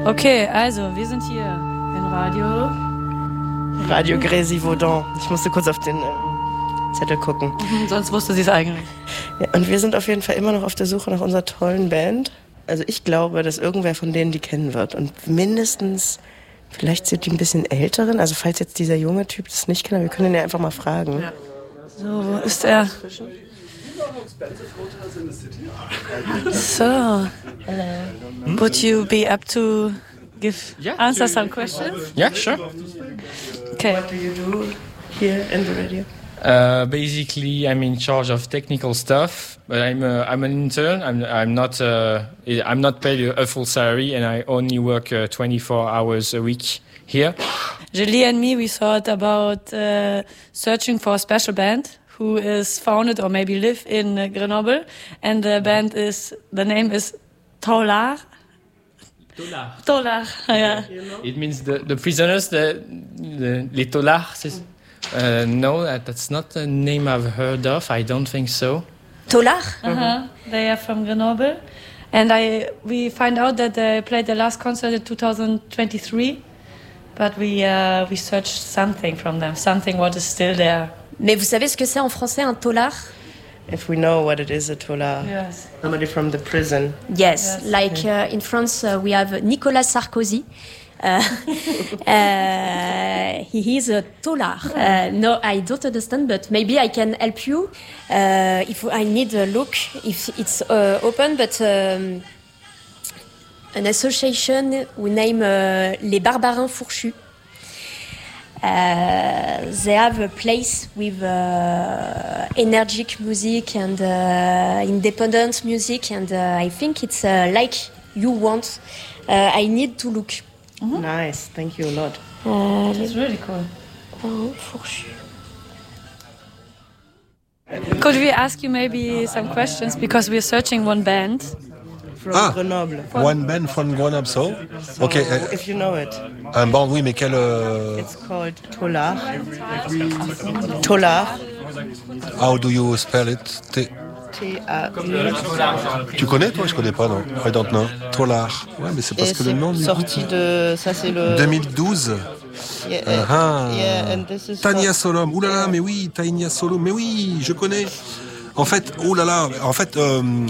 Okay, also, wir sind hier in Radio Grésivaudan. Ich musste kurz auf den Zettel gucken. Sonst wusste sie es eigentlich. Ja, und wir sind auf jeden Fall immer noch auf der Suche nach unserer tollen Band. Also ich glaube, dass irgendwer von denen die kennen wird. Und mindestens, vielleicht sind die ein bisschen älteren. Also falls jetzt dieser junge Typ das nicht kennt, wir können ihn ja einfach mal fragen. Ja. So, wo ist er? So, would you be up to answer some questions? Yeah, sure. Okay. What do you do here in the radio? Basically, I'm in charge of technical stuff, but I'm an intern. I'm not paid a full salary, and I only work 24 hours a week here. Julie and me, we thought about searching for a special band who is founded or maybe live in Grenoble, and the name is Tolard. Tolard, yeah. It means the prisoners, les Tolards. No, that's not a name I've heard of. I don't think so. Tolard? They are from Grenoble, and we find out that they played their last concert in 2023, but we searched something from them, something what is still there. Mais vous savez ce que c'est en français un tolard? If we know what it is, a tolard. Yes. Somebody from the prison. Yes, like in France we have Nicolas Sarkozy. He is a tolard. No, I don't understand, but maybe I can help you. If I need a look, if it's open, but an association we name les Barbarins Fourchus. They have a place with energetic music and independent music, and I think it's like you want. I need to look. Mm-hmm. Nice, thank you a lot. It's really cool. Fourchu. Could we ask you maybe some questions, because we're searching one band from Grenoble. One band from Grenoble, so okay. If you know it. Un band, oui, mais quel It's called Tolard. Tolard. How do you spell it? T-A-U. Tu connais, toi? Je connais pas, non. I don't know. Tolard. Ouais, mais c'est parce que le nom du sorti de ça, c'est le 2012. Yeah, and this is Tania Solom. Ouh là là, mais oui, Tania Solom. Mais oui, je connais. En fait, oh là là, en fait,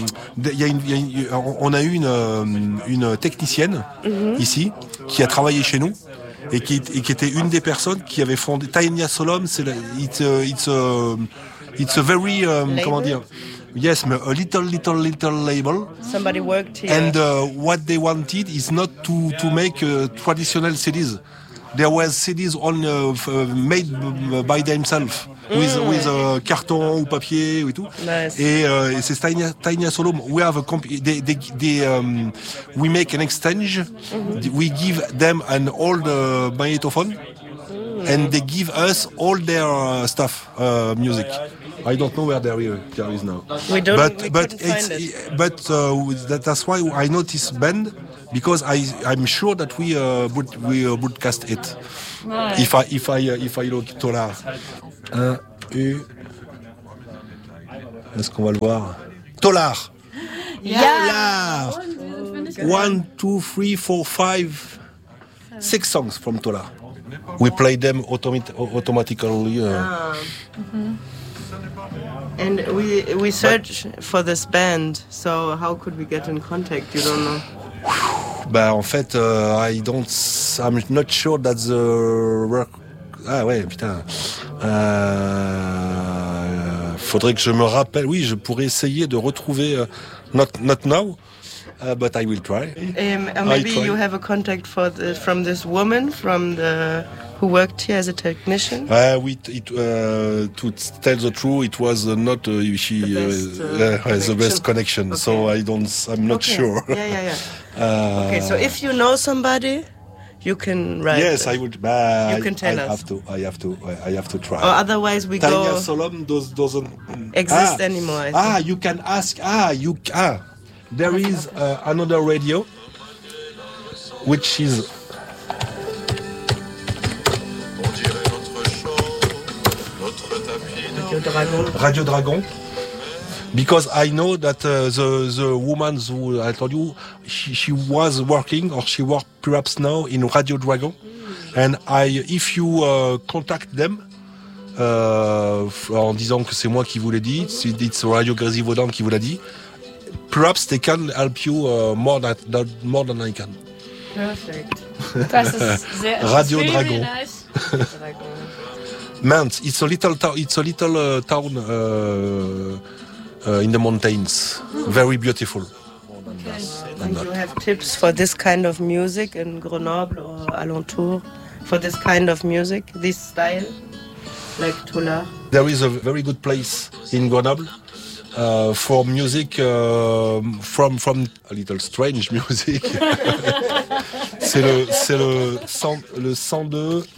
on a eu une technicienne ici qui a travaillé chez nous et qui était une des personnes qui avait fondé Tania Solom. It's a very comment dire. Yes, a little label. Somebody worked here. And what they wanted is not to make traditional CDs. There was CDs made by themselves with carton ou papier ou tout. Nice. Et c'est Tania Solom. We have we make an exchange. We give them an old magnetophone, and they give us all their stuff, music. I don't know where there is now. We don't. But that's why I know this band, because I'm sure that we broadcast it. Nice. If I look Tolard. Est-ce qu'on va le voir? Tolard. Yeah. Tolard. 1, 2, 3, 4, 5, 6 songs from Tolard. We play them automatically. And we search for this band. So how could we get in contact? You don't know. Bah en fait, I'm not sure that the work. Ah ouais, putain. Faudrait que je me rappelle. Oui, je pourrais essayer de retrouver. Not now, but I will try. Maybe you have a contact from this woman who worked here as a technician. To tell the truth, it was not the best connection. So I'm not sure. Yeah. Okay, so if you know somebody, you can write. Yes, I would. You can tell us. I have to try. Or otherwise we Tania go. Solom doesn't exist anymore. I think. You can ask. There is another radio, which is. Radio Dragon. Because I know that the woman who I told you she was working, or she worked perhaps now in Radio Dragon. And if you contact them, en disant que c'est moi qui vous l'ai dit, it's Radio Grésivaudan qui vous l'a dit, perhaps they can help you more than I can. Perfect. Das ist Radio really Dragon. Nice. Mans, it's a little town in the mountains, very beautiful. And you have tips for this kind of music in Grenoble or alentour? For this kind of music, this style, like Toula? There is a very good place in Grenoble for music from a little strange music. c'est le 102.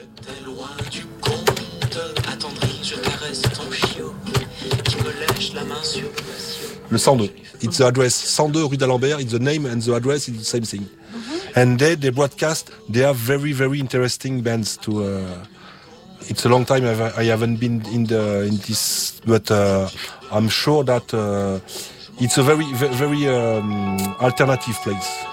Le 102. It's the address 102 Rue d'Alembert. It's the name and the address is the same thing. And they broadcast. They have very, very interesting bands. It's a long time I haven't been in this, but I'm sure that it's a very, very alternative place.